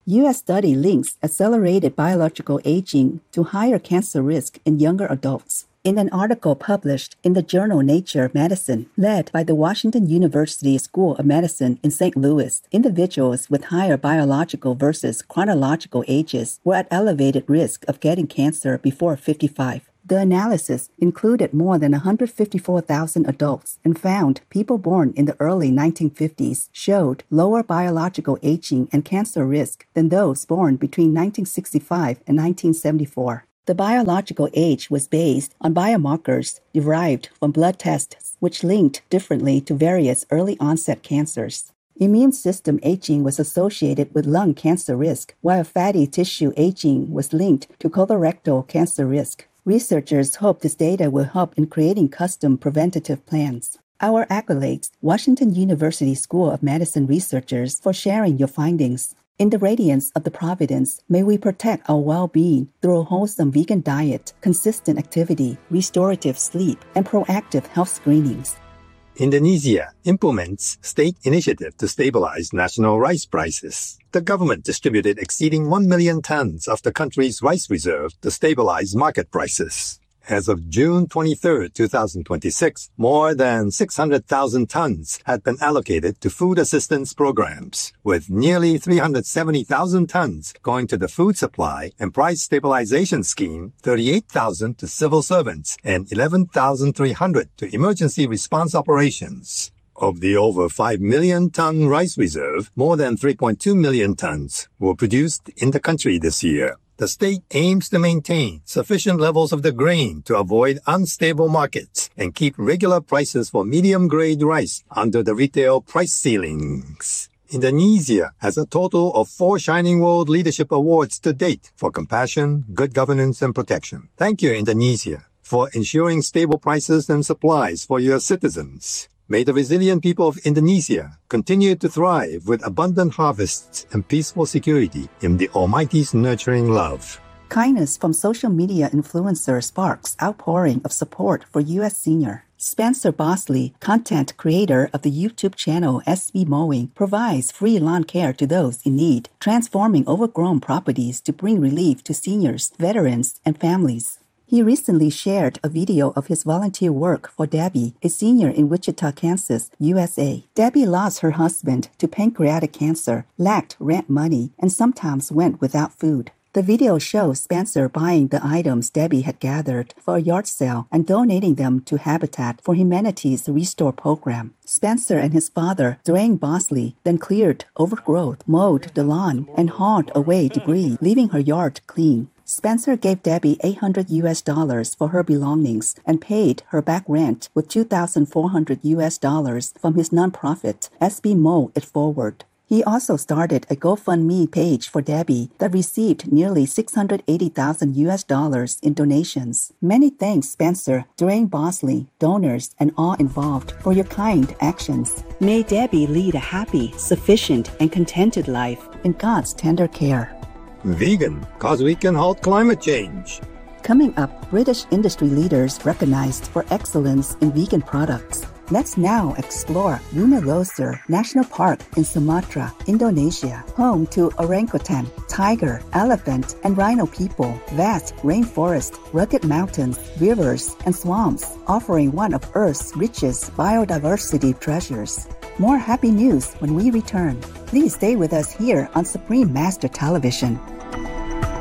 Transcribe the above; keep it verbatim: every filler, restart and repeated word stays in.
U S study links accelerated biological aging to higher cancer risk in younger adults. In an article published in the journal Nature Medicine, led by the Washington University School of Medicine in Saint Louis, individuals with higher biological versus chronological ages were at elevated risk of getting cancer before fifty-five. The analysis included more than one hundred fifty-four thousand adults and found people born in the early nineteen fifties showed lower biological aging and cancer risk than those born between nineteen sixty-five and nineteen seventy-four. The biological age was based on biomarkers derived from blood tests, which linked differently to various early-onset cancers. Immune system aging was associated with lung cancer risk, while fatty tissue aging was linked to colorectal cancer risk. Researchers hope this data will help in creating custom preventative plans. Our accolades, Washington University School of Medicine researchers, for sharing your findings. In the radiance of the Providence, may we protect our well-being through a wholesome vegan diet, consistent activity, restorative sleep, and proactive health screenings. Indonesia implements state initiative to stabilize national rice prices. The government distributed exceeding one million tons of the country's rice reserve to stabilize market prices. As of June twenty-third, twenty twenty-six, more than six hundred thousand tons had been allocated to food assistance programs, with nearly three hundred seventy thousand tons going to the Food Supply and Price Stabilization Scheme, thirty-eight thousand to civil servants, and eleven thousand three hundred to emergency response operations. Of the over five million ton rice reserve, more than three point two million tons were produced in the country this year. The state aims to maintain sufficient levels of the grain to avoid unstable markets and keep regular prices for medium-grade rice under the retail price ceilings. Indonesia has a total of four Shining World Leadership Awards to date for compassion, good governance, and protection. Thank you, Indonesia, for ensuring stable prices and supplies for your citizens. May the resilient people of Indonesia continue to thrive with abundant harvests and peaceful security in the Almighty's nurturing love. Kindness from social media influencer sparks outpouring of support for U S senior. Spencer Bosley, content creator of the YouTube channel S B Mowing, provides free lawn care to those in need, transforming overgrown properties to bring relief to seniors, veterans, and families. He recently shared a video of his volunteer work for Debbie, a senior in Wichita, Kansas, U S A. Debbie lost her husband to pancreatic cancer, lacked rent money, and sometimes went without food. The video shows Spencer buying the items Debbie had gathered for a yard sale and donating them to Habitat for Humanity's Restore program. Spencer and his father, Dwayne Bosley, then cleared overgrowth, mowed the lawn, and hauled away debris, leaving her yard clean. Spencer gave Debbie eight hundred U S dollars for her belongings and paid her back rent with two thousand four hundred U S dollars from his nonprofit, S B Mow It Forward. He also started a GoFundMe page for Debbie that received nearly six hundred eighty thousand U S dollars in donations. Many thanks, Spencer, Dwayne Bosley, donors, and all involved for your kind actions. May Debbie lead a happy, sufficient, and contented life in God's tender care. Vegan, cause we can halt climate change. Coming up, British industry leaders recognized for excellence in vegan products. Let's now explore Bumi Loser National Park in Sumatra, Indonesia, home to orangutan, tiger, elephant, and rhino people, vast rainforest, rugged mountains, rivers, and swamps, offering one of Earth's richest biodiversity treasures. More happy news when we return. Please stay with us here on Supreme Master Television.